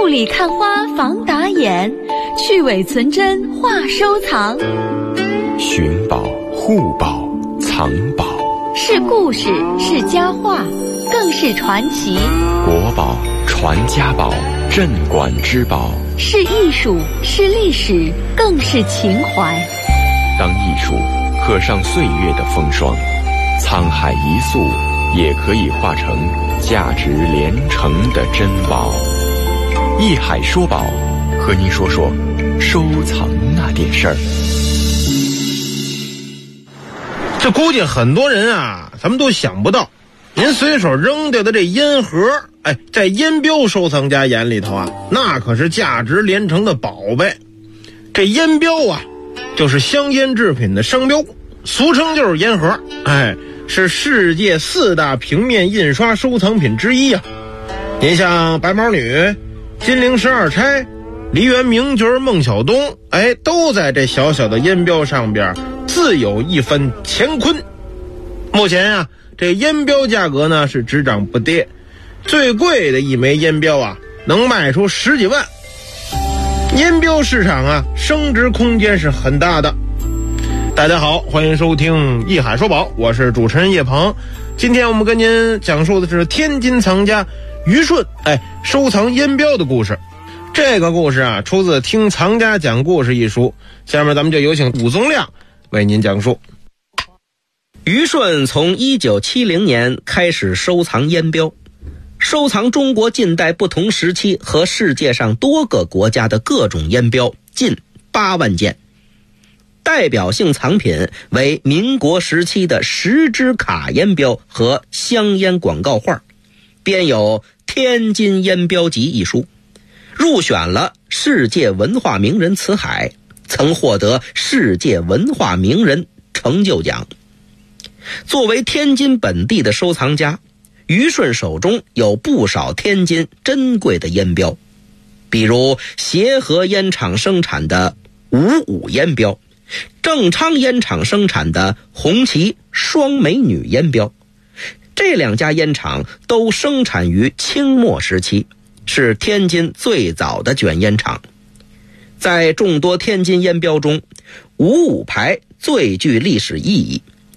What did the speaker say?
雾里看花防打眼，去伪存真话收藏。 寻宝、护宝、藏宝， 是故事，是佳话，更是传奇。 国宝、传家宝、镇馆之宝， 是艺术，是历史，更是情怀。 当艺术刻上岁月的风霜，沧海一粟也可以化成价值连城的珍宝。艺海说宝，和您说说收藏那点事儿。 这估计很多人啊，咱们都想不到，您随手扔掉的这烟盒，在烟标收藏家眼里头啊，那可是价值连城的宝贝。这烟标啊，就是香烟制品的商标，俗称就是烟盒，是世界4大平面印刷收藏品之一啊。您像白毛女、金陵十二钗、梨园名角孟小冬，都在这小小的烟标上边自有一分乾坤。目前啊，这烟标价格呢是只涨不跌，最贵的一枚烟标啊能卖出10几万。烟标市场啊升值空间是很大的。大家好，欢迎收听艺海说宝，我是主持人叶鹏。今天我们跟您讲述的是天津藏家于顺收藏烟标的故事。这个故事啊出自《听藏家讲故事》一书，下面咱们就有请武宗亮为您讲述。 于顺从1970年开始收藏烟标，收藏中国近代不同时期和世界上多个国家的各种烟标近8万件。代表性藏品为民国时期的10支卡烟标和香烟广告画，编有《天津烟标集》一书，入选了世界文化名人词海，曾获得世界文化名人成就奖。作为天津本地的收藏家，于顺手中有不少天津珍贵的烟标，比如协和烟厂生产的55烟标，正昌烟厂生产的红旗双美女烟标。这2家烟厂都生产于清末时期，是天津最早的卷烟厂。在众多天津烟标中，55牌最具历史意义，